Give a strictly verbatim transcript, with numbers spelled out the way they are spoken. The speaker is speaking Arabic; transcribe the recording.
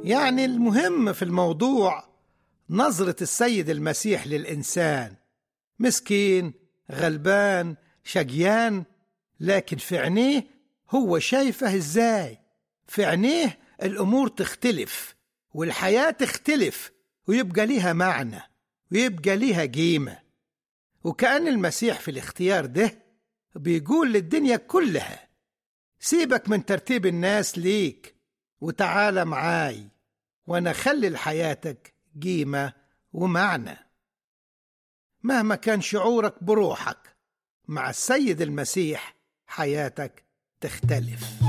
يعني المهم في الموضوع نظرة السيد المسيح للإنسان، مسكين، غلبان، شقيان، لكن في عينيه هو شايفه إزاي. في عينيه الأمور تختلف والحياة تختلف ويبقى ليها معنى ويبقى ليها قيمة. وكأن المسيح في الاختيار ده بيقول للدنيا كلها سيبك من ترتيب الناس ليك وتعال معاي وانا خلي لحياتك قيمة ومعنى. مهما كان شعورك بروحك مع السيد المسيح حياتك تختلف.